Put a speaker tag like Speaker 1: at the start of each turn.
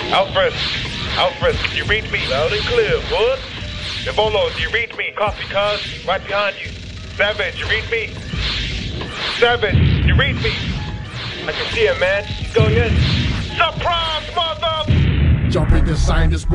Speaker 1: Alfred, Alfred, you read me? Loud and clear, what? Evolo, do you read me? Coffee, cuz, right behind you. Savage, you read me? Savage, you read me? I can see him, man. He's going in. Surprise, mother!
Speaker 2: Jumping to sign this